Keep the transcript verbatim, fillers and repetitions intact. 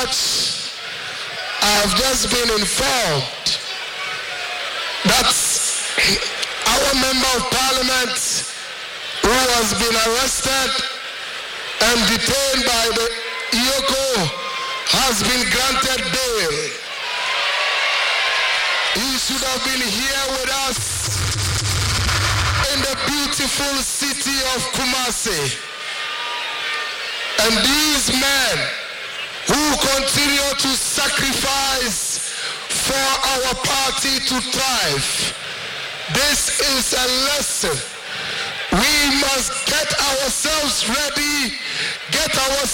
much, I've just been informed that our member of parliament who has been arrested and detained by the E O C O has been granted bail. He should have been here with us in the beautiful city of Kumasi. And these men who continue to sacrifice for our party to thrive, this is a lesson. We must get ourselves ready, get ourselves